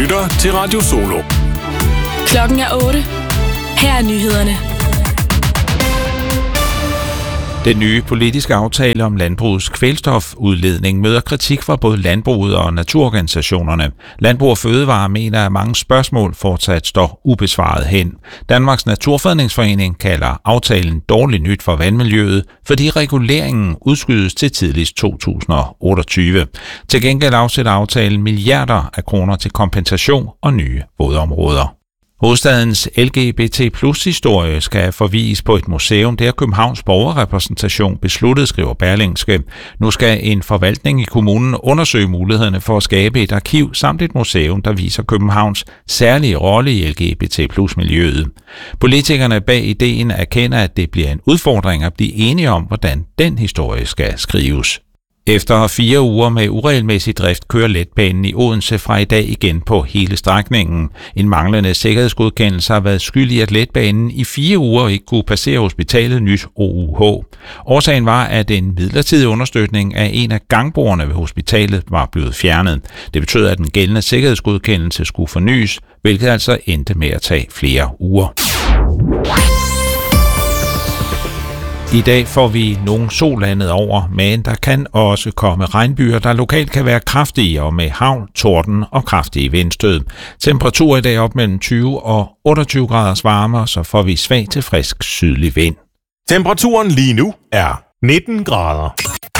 lytter til Radio Solo. Klokken er 8. Her er nyhederne. Den nye politiske aftale om landbrugets kvælstofudledning møder kritik fra både landbruget og naturorganisationerne. Landbrug og Fødevare mener, at mange spørgsmål fortsat står ubesvaret hen. Danmarks Naturfredningsforening kalder aftalen dårligt nyt for vandmiljøet, fordi reguleringen udskydes til tidligst 2028. Til gengæld afsætter aftalen milliarder af kroner til kompensation og nye vådområder. Hovedstadens LGBT+-historie skal forvises på et museum, der Københavns Borgerrepræsentation besluttet, skriver Berlingske. Nu skal en forvaltning i kommunen undersøge mulighederne for at skabe et arkiv samt et museum, der viser Københavns særlige rolle i LGBT+-miljøet. Politikerne bag ideen erkender, at det bliver en udfordring at blive enige om, hvordan den historie skal skrives. Efter 4 uger med uregelmæssig drift kører letbanen i Odense fra i dag igen på hele strækningen. En manglende sikkerhedsgodkendelse har været skyld i, at letbanen i 4 uger ikke kunne passere hospitalet Nyt OUH. Årsagen var, at en midlertidig understøtning af en af gangbroerne ved hospitalet var blevet fjernet. Det betød, at den gældende sikkerhedsgodkendelse skulle fornyes, hvilket altså endte med at tage flere uger. I dag får vi nogle sollandet over, men der kan også komme regnbyger, der lokalt kan være kraftige og med hagl, torden og kraftige vindstød. Temperaturer i dag op mellem 20 og 28 graders varme, så får vi svag til frisk sydlig vind. Temperaturen lige nu er 19 grader.